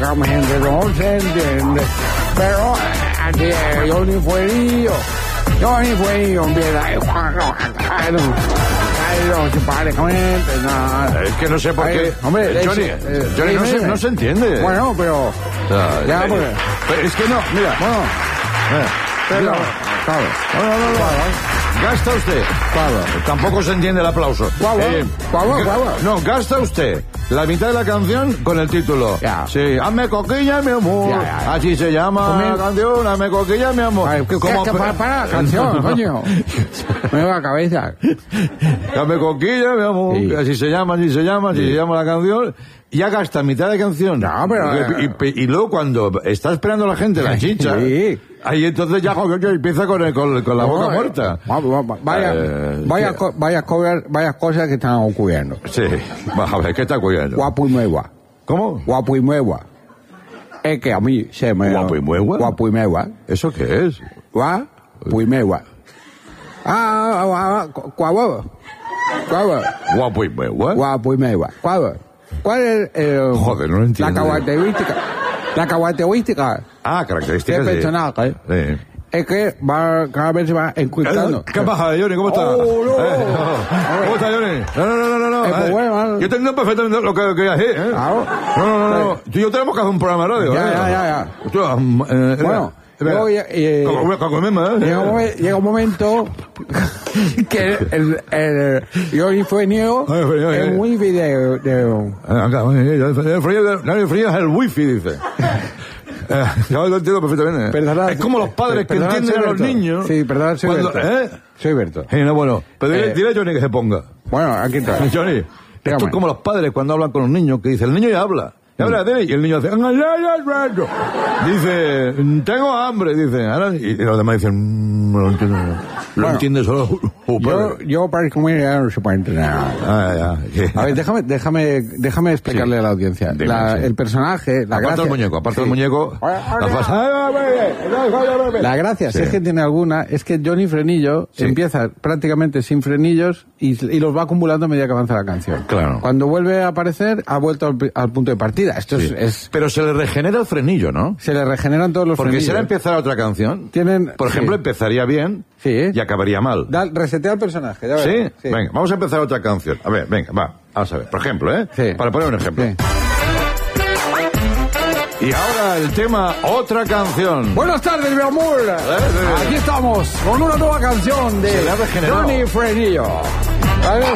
acá mi gente no se entiende. Pero así es, Johnny Fuerillo empieza simpáticamente, nada. Es que no sé por qué. Hombre, Johnny no se entiende. Bueno, pero... ya, pues... Pero es que no, mira. Bueno, pero... Claro. Gasta usted. Claro. Tampoco se entiende el aplauso. No, gasta usted la mitad de la canción con el título. Ya. Sí, hazme coquilla, mi amor. Ya. Así se llama la canción, hazme coquilla, mi amor. Ay, para la canción, coño. Me va la cabeza. Hazme coquilla, mi amor. Sí. Así se llama la canción. Ya gasta mitad de canción. No, pero... Y luego cuando está esperando la gente la chicha... Sí. Ahí entonces ya empieza con la boca muerta. Varias cosas que están ocurriendo. Sí, vamos a ver, ¿qué está ocurriendo? Guapo y nueva. ¿Cómo? Guapo y nueva. Es que a mí se me... ¿Guapo y nueva? Guapo y nueva. ¿Eso qué es? Guapo y nueva. Guapo y nueva. Guapo y nueva. ¿Cuál es Joder, no lo entiendo. La característica Características del personaje? Sí. Es que cada vez se va encriptando. ¿Qué pasa, Johnny? ¿Cómo estás? ¿Cómo estás, Johnny? No. Pues bueno, yo tengo perfectamente lo que quería decir, ¿eh? Claro. No. Tú y yo tenemos que hacer un programa de radio, Ya. Bueno, llega un momento que el Johnny Fuerillo es muy video. El frío es el wifi, dice. Yo lo entiendo perfectamente. Perdona, es como los padres que entienden a los niños. Sí, perdón, soy Berto. Soy Berto. Bueno, pero dile a Johnny que se ponga. Bueno, aquí está. Johnny, esto es como los padres cuando hablan con los niños, que dice, el niño ya habla. Y el niño hace... Dice, tengo hambre, dice. Y los demás dicen, no lo entiendo. Lo entiende solo. Yo para comer ya no se puede entrenar. A ver, déjame explicarle a la audiencia. El personaje, la gracia... Aparte del muñeco. La gracia, si es que tiene alguna, es que Johnny Frenillo empieza prácticamente sin frenillos y los va acumulando a medida que avanza la canción. Claro. Cuando vuelve a aparecer, ha vuelto al punto de partida. Esto es... Pero se le regenera el frenillo, ¿no? Se le regeneran todos los frenillos. Porque si ahora empezara otra canción, por ejemplo, empezaría bien y acabaría mal. Resetea el personaje. ¿Sí? Venga, vamos a empezar otra canción. A ver, venga, vamos a ver. Por ejemplo, para poner un ejemplo. Sí. Y ahora el tema, otra canción. Buenas tardes, mi amor. Aquí estamos con una nueva canción de Johnny Frenillo.